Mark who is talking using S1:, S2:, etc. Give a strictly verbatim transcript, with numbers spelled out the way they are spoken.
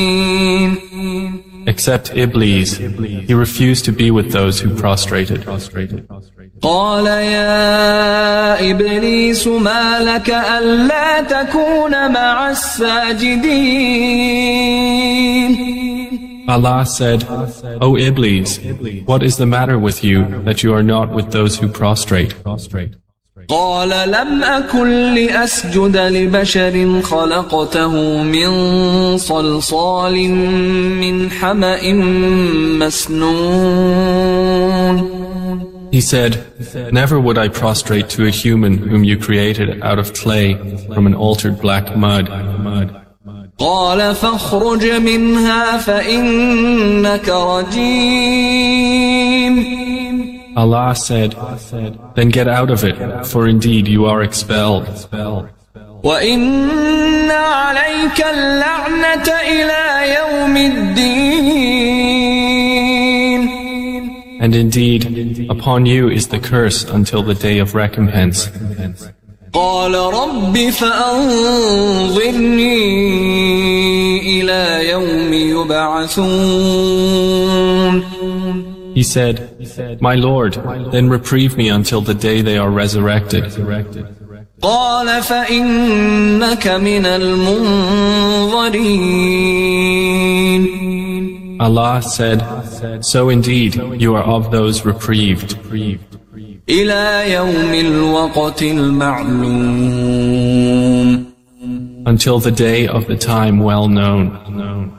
S1: Except Iblis, he refused to be with those who prostrated.
S2: قال يا إبليس ما لك ألا تكون مع الساجدين.
S1: Allah said, O Iblis, what is the matter with you that you are not with those who prostrate?
S2: قال لم أكن لأسجد لبشر خلقته من صلصال من حمأ مسنون.
S1: He said, never would I prostrate to a human whom you created out of clay from an altered black mud.
S2: قال فاخرج منها فإنك رجيم.
S1: Allah said, then get out of it, for indeed you are expelled.
S2: وَإِنَّ عَلَيْكَ اللَّعْنَةَ إِلَى يَوْمِ الدِّينِ.
S1: And indeed, upon you is the curse until the day of recompense.
S2: قال رب فأنظرني إلى يوم يبعثون.
S1: He said, my Lord, then reprieve me until the day they are resurrected.
S2: قال فإنك من المنظرين.
S1: Allah said, so indeed you are of those reprieved.
S2: إلى يوم الوقت المعلوم.
S1: Until the day of the time well known.